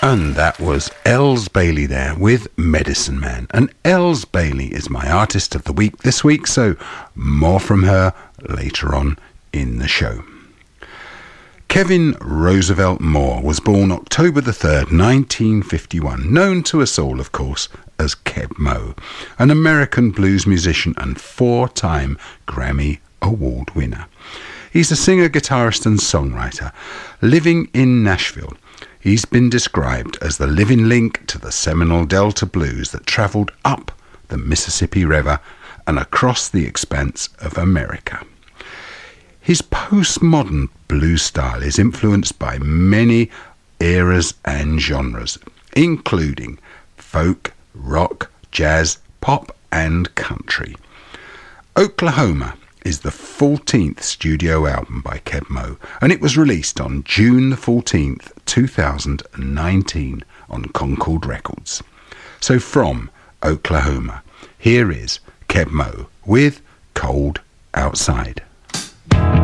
And that was Els Bailey there with Medicine Man. And Els Bailey is my artist of the week this week, so more from her later on in the show. Kevin Roosevelt Moore was born October the 3rd, 1951, known to us all, of course, as Keb Mo, an American blues musician and 4-time Grammy Award winner. He's a singer, guitarist and songwriter. Living in Nashville, he's been described as the living link to the Seminole Delta blues that travelled up the Mississippi River and across the expanse of America. His postmodern blues style is influenced by many eras and genres, including folk, rock, jazz, pop and country. Oklahoma is the 14th studio album by Keb Mo, and it was released on June the 14th, 2019 on Concord Records. So from Oklahoma, here is Keb Mo with Cold Outside.